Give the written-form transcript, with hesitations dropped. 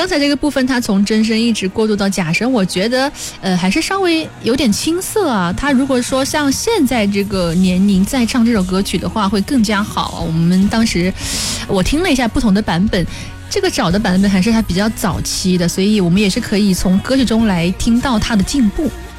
刚才这个部分他从真声一直过渡到假声，我觉得还是稍微有点青涩啊。他如果说像现在这个年龄再唱这首歌曲的话会更加好。我们当时我听了一下不同的版本，这个找的版本还是他比较早期的，所以我们也是可以从歌曲中来听到他的进步。